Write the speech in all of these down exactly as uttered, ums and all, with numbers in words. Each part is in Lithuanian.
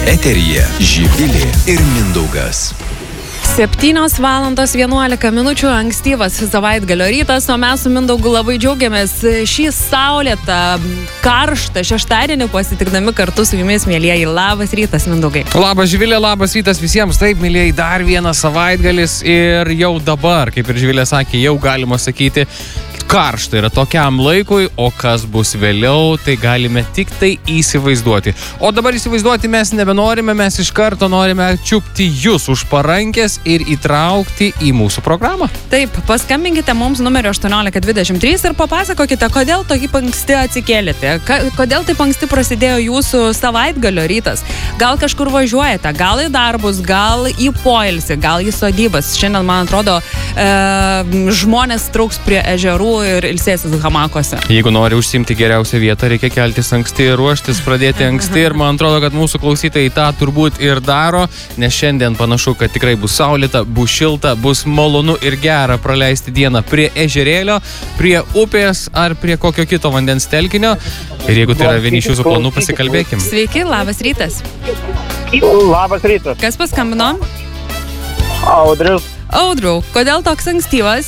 Eteryje Živilė ir Mindaugas. septynios valandos vienuolika minučių, ankstyvas savaitgalio rytas, o mes su Mindaugu labai džiaugiamės šį saulėtą, karštą šeštadienį pasitikdami kartu su jumis, mielieji. Labas rytas, Mindaugai. Labas, Živilė, labas rytas visiems. Taip, mielieji, dar vienas savaitgalis ir jau dabar, kaip ir Živilė sakė, jau galima sakyti, karšta yra tokiam laikui, o kas bus vėliau, tai galime tik tai įsivaizduoti. O dabar įsivaizduoti mes nebenorime, mes iš karto norime čiupti jūs už parankės ir įtraukti į mūsų programą. Taip, paskambinkite mums numeriu aštuoniolika dvidešimt trys ir papasakokite, kodėl tokį anksti atsikėlėte, ka, kodėl taip anksti prasidėjo jūsų savaitgalio rytas. Gal kažkur važiuojate, gal į darbus, gal į poilsį, gal į sodybas. Šiandien, man atrodo, e, žmonės trauks prie ežerų ir ilsėsis hamakuose. Jeigu nori užsimti geriausią vietą, reikia keltis anksti ir ruoštis, pradėti anksti. Ir man atrodo, kad mūsų klausytojai tą turbūt ir daro, nes šiandien panašu, kad tikrai bus saulėta, bus šilta, bus malonu ir gera praleisti dieną prie ežerėlio, prie upės ar prie kokio kito vandens telkinio. Ir jeigu tai yra vieni iš jūsų planų, pasikalbėkim. Sveiki, labas rytas. Labas rytas. Kas paskambino? Audrius. Audriau, kodėl toks ankstyvas?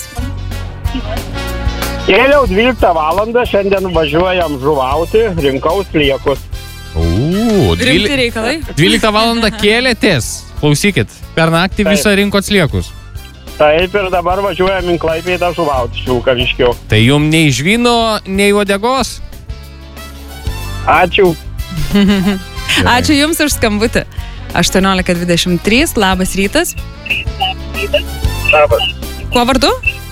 Kėliau dvyliktą valandą, šiandien važiuojam žuvauti, rinkau sliekus. O, Rimti reikalai? dvyliktą valandą kėlėtės. Klausykit, per naktį Taip. visą rinkot sliekus. Taip, ir dabar važiuojam į Klaipėdą žuvauti Šilkaviškio. Tai jum nei žvyno, nei uodegos? Ačiū. Ačiū Jums už skambutį. aštuoniolika dvidešimt trys, labas rytas. Labas. Kuo vardu?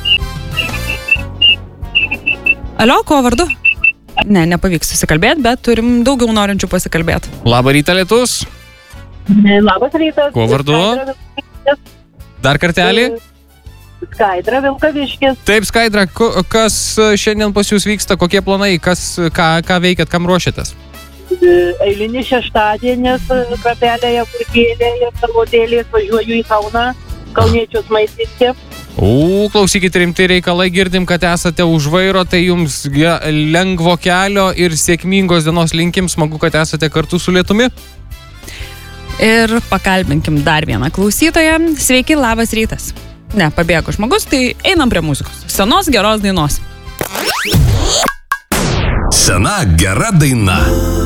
Alio, kuo vardu? Ne, nepavyks susikalbėti, bet turim daugiau norinčių pasikalbėti. Labą rytą, lietus. Labas rytas. Kuo vardu? Dar kartelį? Skaidra Vilkaviškis. Taip, Skaidra, ko- kas šiandien pas jūs vyksta, kokie planai, kas, ką, ką veikiat, kam ruošiatės? Eilinis šeštadienis krapelėje, kur kėlė ir savo dėlės važiuoju į Kauną, kauniečius maitinti. O, klausykit, rimti reikalai, girdim, kad esate už vairo, tai jums ge- lengvo kelio ir sėkmingos dienos linkim, smagu, kad esate kartu su lietumi. Ir pakalbinkim dar vieną klausytoją. Sveiki, labas rytas. Ne, pabėgo žmogus, tai einam prie muzikos. Senos geros dainos. Sena gera daina.